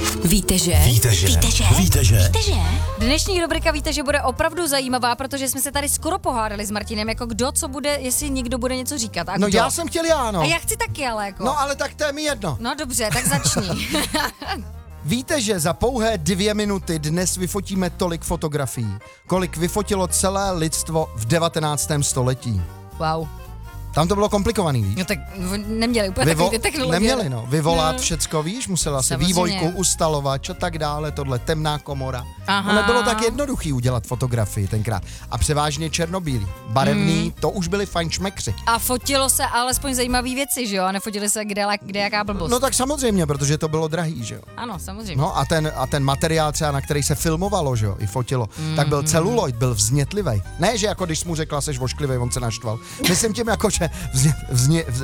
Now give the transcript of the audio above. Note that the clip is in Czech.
Víte, že? Dnešní rubrika Víte, že bude opravdu zajímavá, protože jsme se tady skoro pohádali s Martinem, jako kdo co bude, jestli někdo bude něco říkat. A No kdo? já jsem chtěl já, no. A já chci taky, ale jako. No ale tak to je mi jedno. No dobře, tak začni. Víte, že za pouhé 2 minuty dnes vyfotíme tolik fotografií, kolik vyfotilo celé lidstvo v 19. století. Wow. Tam to bylo komplikovaný, víš? No tak neměli úplně takový ty technologie. Neměli, no. Vyvolat všecko, víš, musela se Samozřejmě. vývojku, ustalovač a tak dále, tohle temná komora. Aha. No nebylo tak jednoduchý udělat fotografii tenkrát. A převážně černobílý. Barevný, to už byli fajnšmekři. A fotilo se alespoň zajímavé věci, že jo? A nefotili se kde jaká blbost. No tak samozřejmě, protože to bylo drahý, že jo. Ano, samozřejmě. No a ten materiál třeba, na který se filmovalo, že jo, i fotilo, tak byl celuloid, byl vznětlivý. Ne, že jako když jsi mu řekla, seš vošklivý, on se naštval. Myslím tím jako, že